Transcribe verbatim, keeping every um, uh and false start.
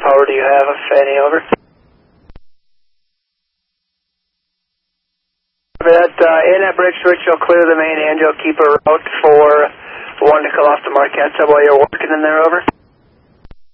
power do you have, if any, over? That, uh, in that bridge switch, you'll clear the main and you'll keep a route for one to come off the Marquette subway. You're working in there, over?